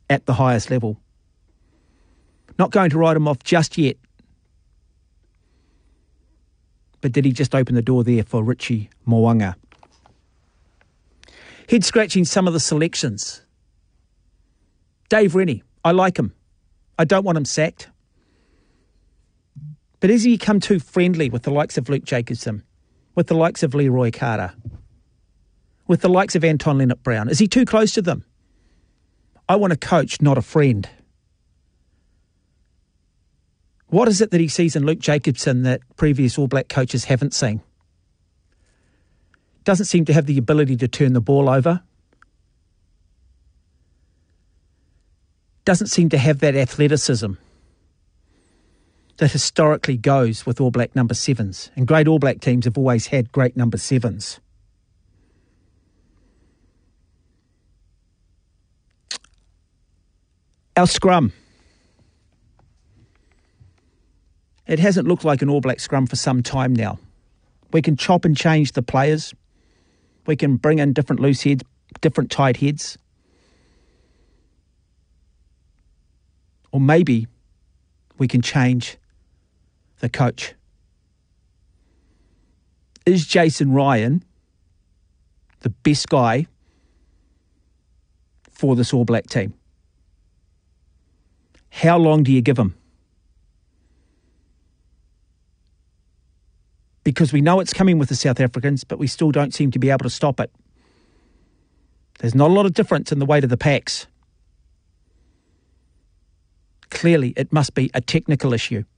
at the highest level. Not going to write him off just yet. But did he just open the door there for Richie Mo'unga? Head scratching some of the selections. Dave Rennie, I like him. I don't want him sacked. But has he become too friendly with the likes of Luke Jacobson, with the likes of Leroy Carter, with the likes of Anton Leonard-Brown? Is he too close to them? I want a coach, not a friend. What is it that he sees in Luke Jacobson that previous All Black coaches haven't seen? Doesn't seem to have the ability to turn the ball over. Doesn't seem to have that athleticism that historically goes with All Black number 7s. And great All Black teams have always had great number 7s. Our scrum. It hasn't looked like an All Black scrum for some time now. We can chop and change the players. We can bring in different loose heads, different tight heads. Or maybe we can change the coach. Is Jason Ryan the best guy for this All Black team? How long do you give him? Because we know it's coming with the South Africans, but we still don't seem to be able to stop it. There's not a lot of difference in the weight of the packs. Clearly, it must be a technical issue.